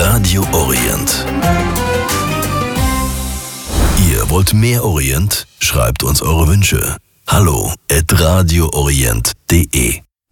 Radio Orient. Ihr wollt mehr Orient? Schreibt uns eure Wünsche. Hallo@radioorient.de